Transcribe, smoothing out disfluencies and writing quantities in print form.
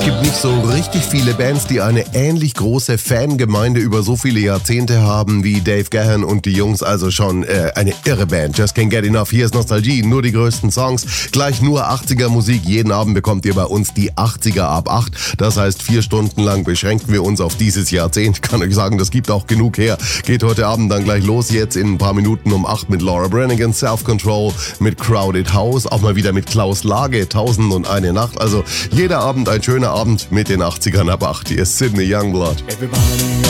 Es gibt nicht so richtig viele Bands, die eine ähnlich große Fangemeinde über so viele Jahrzehnte haben wie Dave Gahan und die Jungs. Also schon eine irre Band. Just Can't Get Enough. Hier ist Nostalgie. Nur die größten Songs. Gleich nur 80er Musik. Jeden Abend bekommt ihr bei uns die 80er ab 8. Das heißt, 4 Stunden lang beschränken wir uns auf dieses Jahrzehnt. Ich kann euch sagen, das gibt auch genug her. Geht heute Abend dann gleich los. Jetzt in ein paar Minuten um 8 mit Laura Branigan, Self Control, mit Crowded House. Auch mal wieder mit Klaus Lage, 1001 Nacht. Also jeder Abend ein schöner Abend mit den 80ern ab 8. Hier ist Sydney Youngblood. Everybody